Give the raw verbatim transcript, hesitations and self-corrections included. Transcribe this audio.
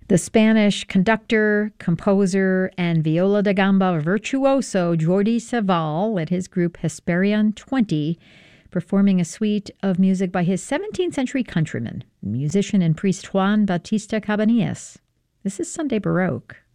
The Spanish conductor, composer, and viola da gamba virtuoso Jordi Savall led his group Hesperian twenty, performing a suite of music by his seventeenth century countryman, musician and priest Juan Bautista Cabanillas. This is Sunday Baroque.